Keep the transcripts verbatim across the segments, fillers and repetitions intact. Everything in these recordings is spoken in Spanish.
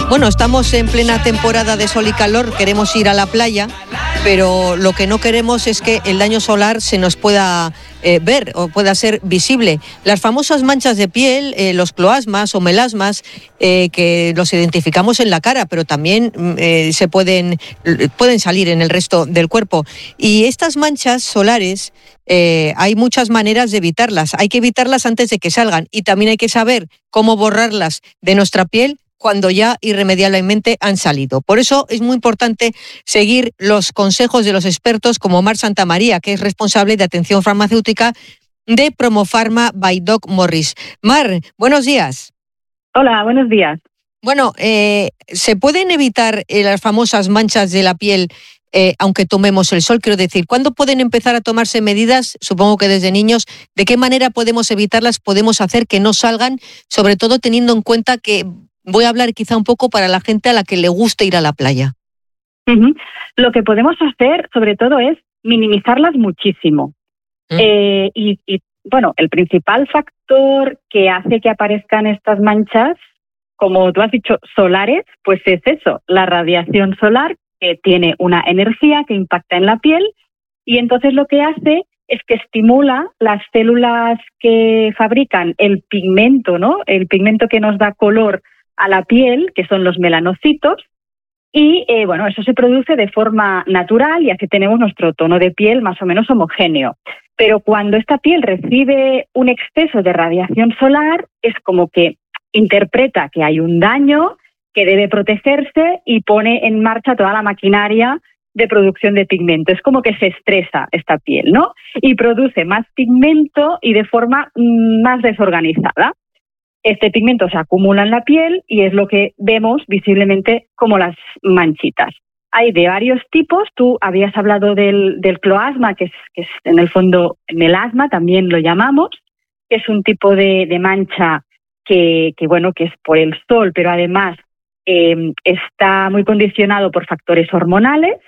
Bueno, estamos en plena temporada de sol y calor, queremos ir a la playa, pero lo que no queremos es que el daño solar se nos pueda eh, ver o pueda ser visible. Las famosas manchas de piel, eh, los cloasmas o melasmas, eh, que los identificamos en la cara, pero también eh, se pueden, pueden salir en el resto del cuerpo. Y estas manchas solares, eh, hay muchas maneras de evitarlas. Hay que evitarlas antes de que salgan y también hay que saber cómo borrarlas de nuestra piel cuando ya irremediablemente han salido. Por eso es muy importante seguir los consejos de los expertos como Mar Santamaría, que es responsable de atención farmacéutica de Promofarma by Doc Morris. Mar, buenos días. Hola, buenos días. Bueno, eh, ¿se pueden evitar eh, las famosas manchas de la piel eh, aunque tomemos el sol? Quiero decir, ¿cuándo pueden empezar a tomarse medidas? Supongo que desde niños. ¿De qué manera podemos evitarlas? ¿Podemos hacer que no salgan? Sobre todo teniendo en cuenta que voy a hablar quizá un poco para la gente a la que le gusta ir a la playa. Uh-huh. Lo que podemos hacer, sobre todo, es minimizarlas muchísimo. Mm. Eh, y, y, bueno, el principal factor que hace que aparezcan estas manchas, como tú has dicho, solares, pues es eso, la radiación solar, que tiene una energía que impacta en la piel, y entonces lo que hace es que estimula las células que fabrican el pigmento, ¿no? El pigmento que nos da color a la piel, que son los melanocitos, y eh, bueno, eso se produce de forma natural y así tenemos nuestro tono de piel más o menos homogéneo. Pero cuando esta piel recibe un exceso de radiación solar, es como que interpreta que hay un daño, que debe protegerse y pone en marcha toda la maquinaria de producción de pigmento. Es como que se estresa esta piel, ¿no? Y produce más pigmento y de forma mm, más desorganizada. Este pigmento se acumula en la piel y es lo que vemos visiblemente como las manchitas. Hay de varios tipos. Tú habías hablado del, del cloasma, que es, que es en el fondo melasma, también lo llamamos, que es un tipo de, de mancha que, que, bueno, que es por el sol, pero además eh, está muy condicionado por factores hormonales.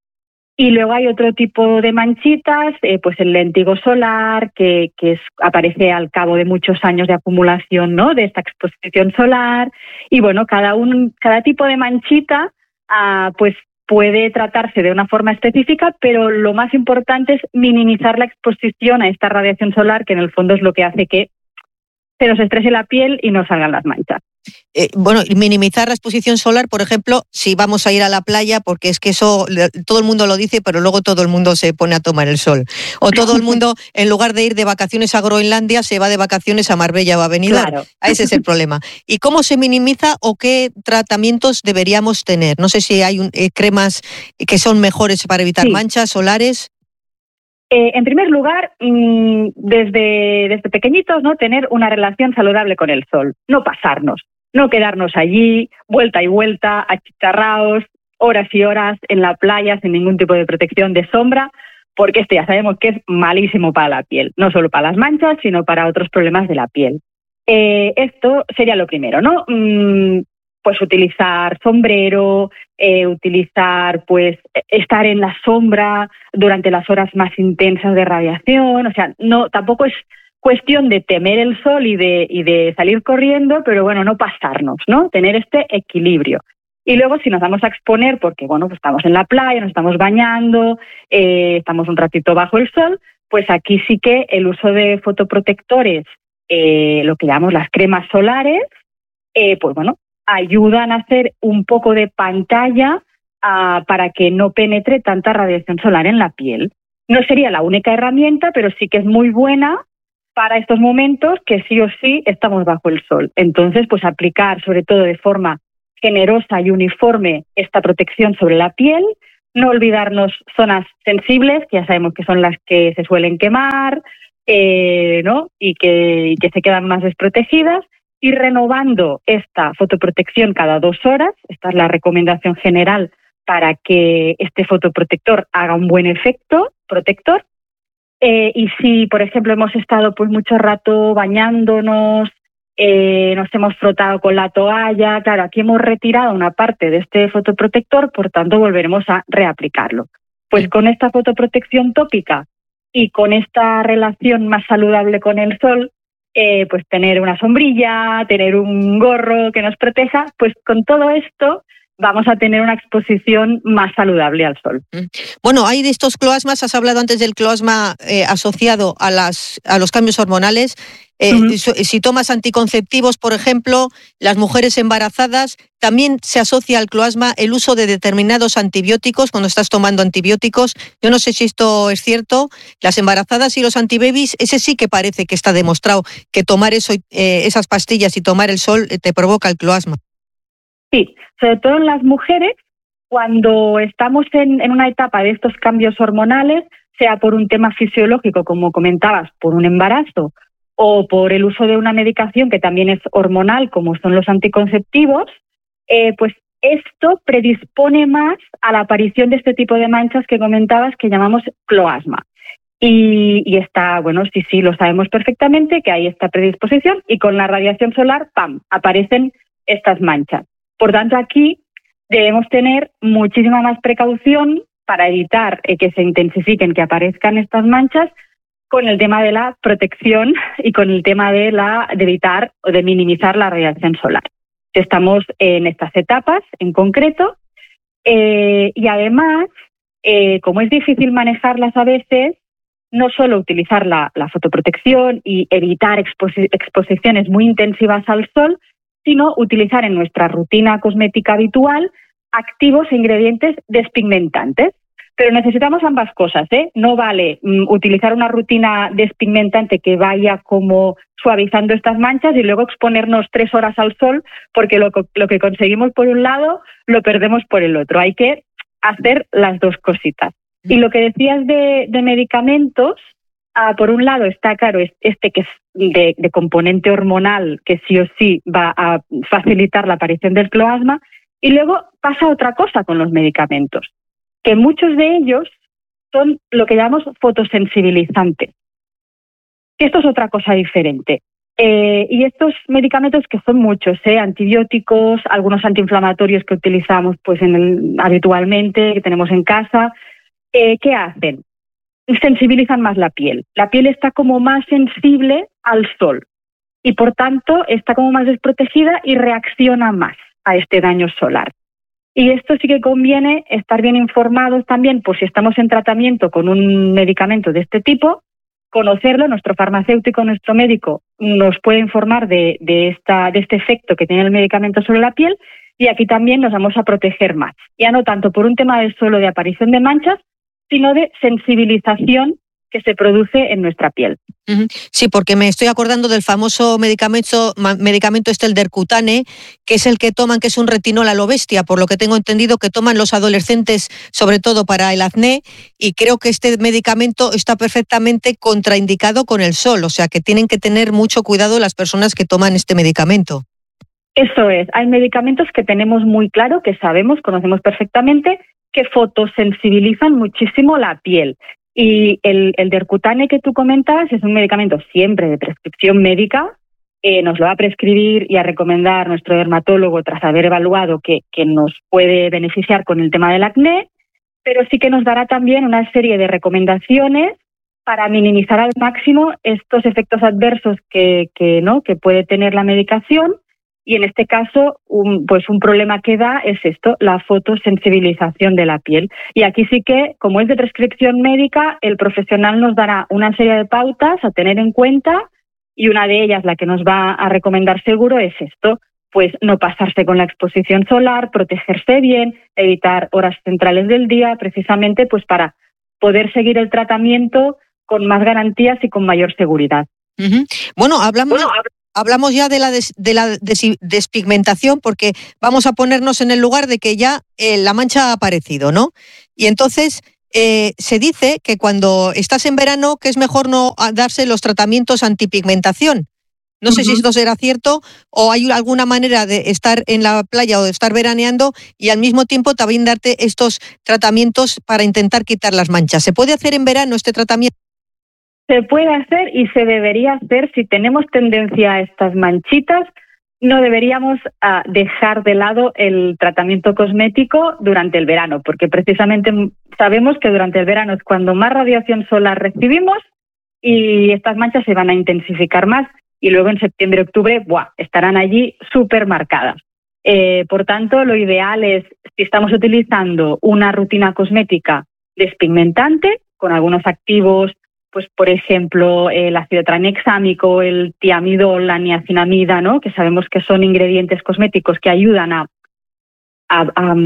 Y luego hay otro tipo de manchitas, eh, pues el léntigo solar, que, que es, aparece al cabo de muchos años de acumulación, ¿no?, de esta exposición solar. Y bueno, cada un, cada tipo de manchita ah, pues puede tratarse de una forma específica, pero lo más importante es minimizar la exposición a esta radiación solar, que en el fondo es lo que hace que se nos estrese la piel y no salgan las manchas. Eh, bueno, minimizar la exposición solar, por ejemplo, si vamos a ir a la playa, porque es que eso todo el mundo lo dice, pero luego todo el mundo se pone a tomar el sol. O todo el mundo, en lugar de ir de vacaciones a Groenlandia, se va de vacaciones a Marbella o a Benidorm. Claro. Ese es el problema. ¿Y cómo se minimiza o qué tratamientos deberíamos tener? No sé si hay un, eh, cremas que son mejores para evitar sí. manchas solares. Eh, en primer lugar, mmm, desde, desde pequeñitos, ¿no?, tener una relación saludable con el sol, no pasarnos. No quedarnos allí, vuelta y vuelta, achicharraos, horas y horas en la playa sin ningún tipo de protección de sombra, porque esto ya sabemos que es malísimo para la piel, no solo para las manchas, sino para otros problemas de la piel. Eh, esto sería lo primero, ¿no? Mm, pues utilizar sombrero, eh, utilizar, pues, estar en la sombra durante las horas más intensas de radiación, o sea, no, tampoco es cuestión de temer el sol y de, y de salir corriendo, pero bueno, no pasarnos, ¿no? Tener este equilibrio. Y luego si nos vamos a exponer, porque bueno, pues estamos en la playa, nos estamos bañando, eh, estamos un ratito bajo el sol, pues aquí sí que el uso de fotoprotectores, eh, lo que llamamos las cremas solares, eh, pues bueno, ayudan a hacer un poco de pantalla uh, para que no penetre tanta radiación solar en la piel. No sería la única herramienta, pero sí que es muy buena para estos momentos que sí o sí estamos bajo el sol. Entonces, pues aplicar sobre todo de forma generosa y uniforme esta protección sobre la piel, no olvidarnos zonas sensibles, que ya sabemos que son las que se suelen quemar, eh, ¿no?, y que, y que se quedan más desprotegidas, y renovando esta fotoprotección cada dos horas. Esta es la recomendación general para que este fotoprotector haga un buen efecto protector. Eh, y si, por ejemplo, hemos estado pues mucho rato bañándonos, eh, nos hemos frotado con la toalla, claro, aquí hemos retirado una parte de este fotoprotector, por tanto volveremos a reaplicarlo. Pues con esta fotoprotección tópica y con esta relación más saludable con el sol, eh, pues tener una sombrilla, tener un gorro que nos proteja, pues con todo esto vamos a tener una exposición más saludable al sol. Bueno, hay de estos cloasmas, has hablado antes del cloasma eh, asociado a, las, a los cambios hormonales. Eh, uh-huh. si, si tomas anticonceptivos, por ejemplo, las mujeres embarazadas, también se asocia al cloasma el uso de determinados antibióticos cuando estás tomando antibióticos. Yo no sé si esto es cierto. Las embarazadas y los antibabies, ese sí que parece que está demostrado que tomar eso, eh, esas pastillas y tomar el sol te provoca el cloasma. Sí, sobre todo en las mujeres, cuando estamos en, en una etapa de estos cambios hormonales, sea por un tema fisiológico, como comentabas, por un embarazo, o por el uso de una medicación que también es hormonal, como son los anticonceptivos, eh, pues esto predispone más a la aparición de este tipo de manchas que comentabas, que llamamos cloasma. Y, y está, bueno, sí, sí, lo sabemos perfectamente que hay esta predisposición, y con la radiación solar, ¡pam!, aparecen estas manchas. Por tanto, aquí debemos tener muchísima más precaución para evitar eh, que se intensifiquen, que aparezcan estas manchas, con el tema de la protección y con el tema de, la, de evitar o de minimizar la radiación solar. Estamos en estas etapas en concreto eh, y además, eh, como es difícil manejarlas a veces, no solo utilizar la, la fotoprotección y evitar exposi- exposiciones muy intensivas al sol, sino utilizar en nuestra rutina cosmética habitual activos e ingredientes despigmentantes. Pero necesitamos ambas cosas, ¿eh? No vale mm, utilizar una rutina despigmentante que vaya como suavizando estas manchas y luego exponernos tres horas al sol, porque lo, lo que conseguimos por un lado lo perdemos por el otro. Hay que hacer las dos cositas. Y lo que decías de, de medicamentos, ah, por un lado está claro este que es de, de componente hormonal, que sí o sí va a facilitar la aparición del cloasma, y luego pasa otra cosa con los medicamentos, que muchos de ellos son lo que llamamos fotosensibilizantes. Esto es otra cosa diferente. Eh, y estos medicamentos, que son muchos, ¿eh? Antibióticos, algunos antiinflamatorios que utilizamos pues en el, habitualmente, que tenemos en casa, eh, ¿qué hacen? Sensibilizan más la piel. La piel está como más sensible al sol y por tanto está como más desprotegida y reacciona más a este daño solar. Y esto sí que conviene estar bien informados también, por si estamos en tratamiento con un medicamento de este tipo, conocerlo. Nuestro farmacéutico, nuestro médico, nos puede informar de, de, esta, de este efecto que tiene el medicamento sobre la piel, y aquí también nos vamos a proteger más. Ya no tanto por un tema de solo de aparición de manchas, sino de sensibilización que se produce en nuestra piel. Sí, porque me estoy acordando del famoso medicamento, medicamento este, el Dercutane, que es el que toman, que es un retinol a lo bestia, por lo que tengo entendido que toman los adolescentes, sobre todo para el acné, y creo que este medicamento está perfectamente contraindicado con el sol, o sea que tienen que tener mucho cuidado las personas que toman este medicamento. Eso es, hay medicamentos que tenemos muy claro, que sabemos, conocemos perfectamente, que fotosensibilizan muchísimo la piel. Y el, el Dercutane que tú comentas es un medicamento siempre de prescripción médica, eh, nos lo va a prescribir y a recomendar nuestro dermatólogo tras haber evaluado que, que nos puede beneficiar con el tema del acné, pero sí que nos dará también una serie de recomendaciones para minimizar al máximo estos efectos adversos que, que, ¿no? que puede tener la medicación. Y en este caso, un, pues un problema que da es esto, la fotosensibilización de la piel. Y aquí sí que, como es de prescripción médica, el profesional nos dará una serie de pautas a tener en cuenta, y una de ellas, la que nos va a recomendar seguro, es esto, pues no pasarse con la exposición solar, protegerse bien, evitar horas centrales del día, precisamente pues para poder seguir el tratamiento con más garantías y con mayor seguridad. Uh-huh. Bueno, hablamos... Bueno, hab- Hablamos ya de la, des, de la des, despigmentación, porque vamos a ponernos en el lugar de que ya eh, la mancha ha aparecido, ¿no? Y entonces eh, se dice que cuando estás en verano que es mejor no darse los tratamientos antipigmentación. No sé uh-huh. si esto será cierto, o hay alguna manera de estar en la playa o de estar veraneando y al mismo tiempo también darte estos tratamientos para intentar quitar las manchas. ¿Se puede hacer en verano este tratamiento? Se puede hacer y se debería hacer. Si tenemos tendencia a estas manchitas, no deberíamos uh, dejar de lado el tratamiento cosmético durante el verano, porque precisamente sabemos que durante el verano es cuando más radiación solar recibimos y estas manchas se van a intensificar más. y luego en septiembre-octubre, ¡buah!, estarán allí súper marcadas. Eh, por tanto, lo ideal es, si estamos utilizando una rutina cosmética despigmentante, con algunos activos, pues por ejemplo, el ácido tranexámico, el tiamidol, la niacinamida, ¿no?, que sabemos que son ingredientes cosméticos que ayudan a, a, a,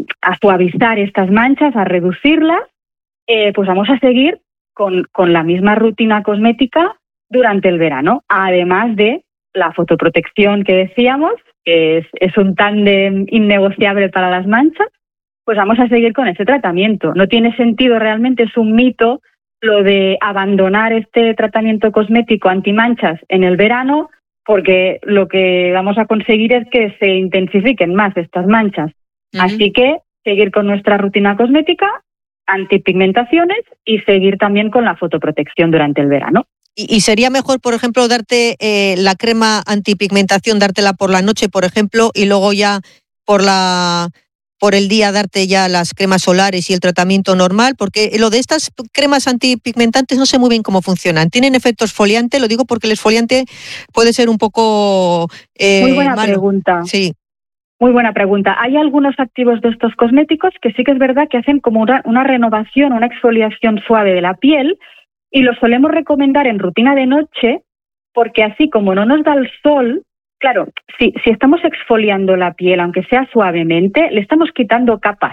a suavizar estas manchas, a reducirlas, eh, pues vamos a seguir con, con la misma rutina cosmética durante el verano, además de la fotoprotección que decíamos, que es, es un tándem innegociable para las manchas. Pues vamos a seguir con ese tratamiento. No tiene sentido, realmente es un mito lo de abandonar este tratamiento cosmético antimanchas en el verano, porque lo que vamos a conseguir es que se intensifiquen más estas manchas. Uh-huh. Así que seguir con nuestra rutina cosmética, antipigmentaciones, y seguir también con la fotoprotección durante el verano. ¿Y, y sería mejor, por ejemplo, darte eh, la crema antipigmentación, dártela por la noche, por ejemplo, y luego ya por la... por el día darte ya las cremas solares y el tratamiento normal? Porque lo de estas cremas antipigmentantes no sé muy bien cómo funcionan. ¿Tienen efecto exfoliante? Lo digo porque el exfoliante puede ser un poco eh, Muy buena malo. pregunta. Sí. Muy buena pregunta. Hay algunos activos de estos cosméticos que sí que es verdad que hacen como una, una renovación, una exfoliación suave de la piel, y los solemos recomendar en rutina de noche, porque así como no nos da el sol, claro, si, si estamos exfoliando la piel, aunque sea suavemente, le estamos quitando capas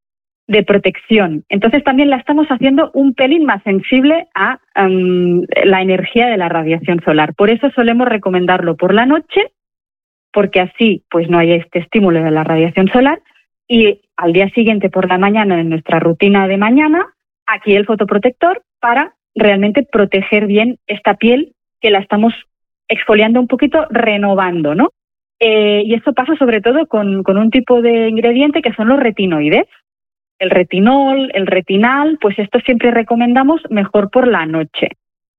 de protección. Entonces también la estamos haciendo un pelín más sensible a um, la energía de la radiación solar. Por eso solemos recomendarlo por la noche, porque así pues no hay este estímulo de la radiación solar, y al día siguiente por la mañana, en nuestra rutina de mañana, aquí el fotoprotector para realmente proteger bien esta piel que la estamos exfoliando un poquito, renovando, ¿no? Eh, y esto pasa sobre todo con, con un tipo de ingrediente que son los retinoides. El retinol, el retinal, pues esto siempre recomendamos mejor por la noche.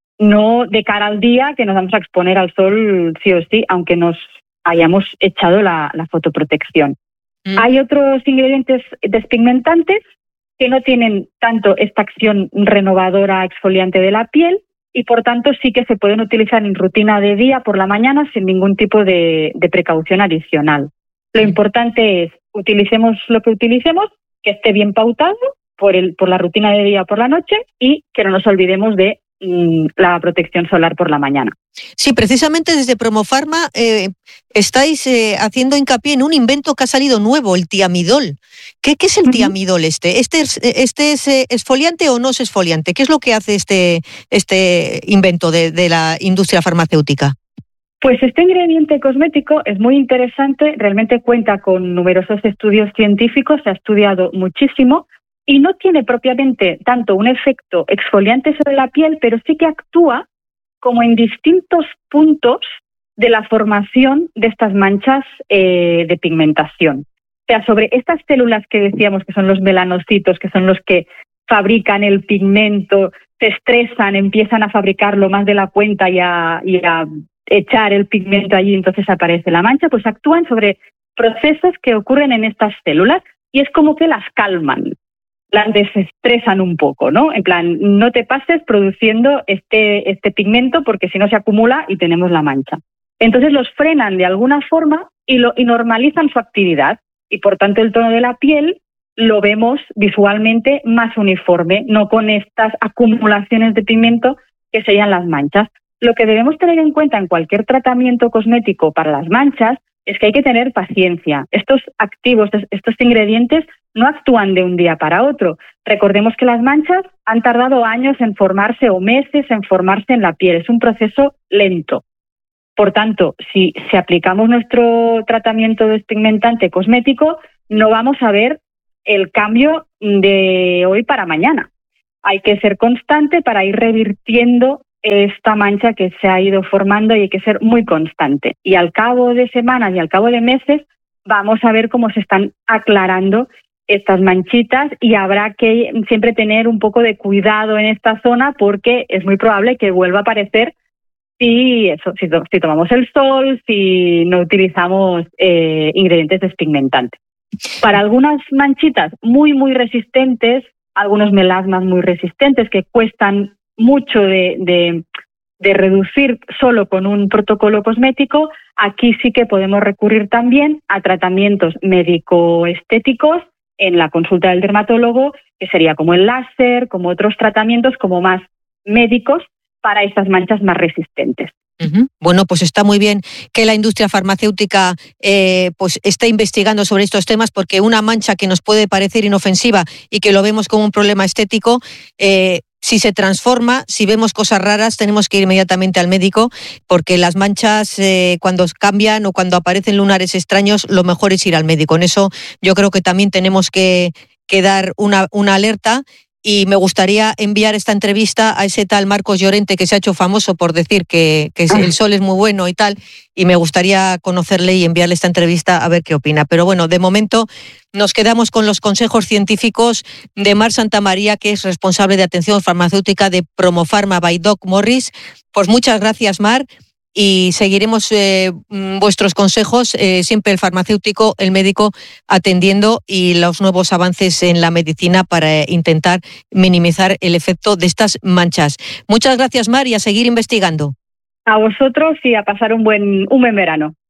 No de cara al día, que nos vamos a exponer al sol sí o sí, aunque nos hayamos echado la, la fotoprotección. Mm. Hay otros ingredientes despigmentantes que no tienen tanto esta acción renovadora, exfoliante de la piel, y por tanto sí que se pueden utilizar en rutina de día por la mañana sin ningún tipo de, de precaución adicional. Lo importante es, utilicemos lo que utilicemos, que esté bien pautado por, el, por la rutina de día por la noche, y que no nos olvidemos de mmm, la protección solar por la mañana. Sí, precisamente desde Promofarma eh, estáis eh, haciendo hincapié en un invento que ha salido nuevo, el tiamidol. ¿Qué, qué es el uh-huh. tiamidol este? ¿Este es, este es eh, exfoliante o no es exfoliante? ¿Qué es lo que hace este, este invento de, de la industria farmacéutica? Pues este ingrediente cosmético es muy interesante, realmente cuenta con numerosos estudios científicos, se ha estudiado muchísimo, y no tiene propiamente tanto un efecto exfoliante sobre la piel, pero sí que actúa como en distintos puntos de la formación de estas manchas eh, de pigmentación. O sea, sobre estas células que decíamos que son los melanocitos, que son los que fabrican el pigmento, se estresan, empiezan a fabricarlo más de la cuenta y a, y a echar el pigmento allí, entonces aparece la mancha, pues actúan sobre procesos que ocurren en estas células y es como que las calman, las desestresan un poco, ¿no? En plan, no te pases produciendo este, este pigmento porque si no se acumula y tenemos la mancha. Entonces los frenan de alguna forma y, lo, y normalizan su actividad, y por tanto el tono de la piel lo vemos visualmente más uniforme, no con estas acumulaciones de pigmento que serían las manchas. Lo que debemos tener en cuenta en cualquier tratamiento cosmético para las manchas es que hay que tener paciencia. Estos activos, estos ingredientes no actúan de un día para otro. Recordemos que las manchas han tardado años en formarse o meses en formarse en la piel. Es un proceso lento. Por tanto, si, si aplicamos nuestro tratamiento despigmentante cosmético, no vamos a ver el cambio de hoy para mañana. Hay que ser constante para ir revirtiendo esta mancha que se ha ido formando, y hay que ser muy constante. Y al cabo de semanas y al cabo de meses vamos a ver cómo se están aclarando estas manchitas, y habrá que siempre tener un poco de cuidado en esta zona porque es muy probable que vuelva a aparecer si, eso, si, si tomamos el sol, si no utilizamos eh, ingredientes despigmentantes. Para algunas manchitas muy, muy resistentes, algunos melasmas muy resistentes que cuestan mucho de, de, de reducir solo con un protocolo cosmético, aquí sí que podemos recurrir también a tratamientos médico-estéticos en la consulta del dermatólogo, que sería como el láser, como otros tratamientos como más médicos para estas manchas más resistentes. Uh-huh. Bueno, pues está muy bien que la industria farmacéutica eh, pues esté investigando sobre estos temas, porque una mancha que nos puede parecer inofensiva y que lo vemos como un problema estético, eh, si se transforma, si vemos cosas raras, tenemos que ir inmediatamente al médico, porque las manchas eh, cuando cambian o cuando aparecen lunares extraños, lo mejor es ir al médico. En eso yo creo que también tenemos que, que dar una, una alerta. Y me gustaría enviar esta entrevista a ese tal Marcos Llorente, que se ha hecho famoso por decir que, que el sol es muy bueno y tal, y me gustaría conocerle y enviarle esta entrevista a ver qué opina. Pero bueno, de momento nos quedamos con los consejos científicos de Mar Santamaría, que es responsable de atención farmacéutica de Promofarma by Doc Morris. Pues muchas gracias, Mar. Y seguiremos eh, vuestros consejos, eh, siempre el farmacéutico, el médico atendiendo, y los nuevos avances en la medicina para intentar minimizar el efecto de estas manchas. Muchas gracias, Mar, y a seguir investigando. A vosotros y a pasar un buen, un buen verano.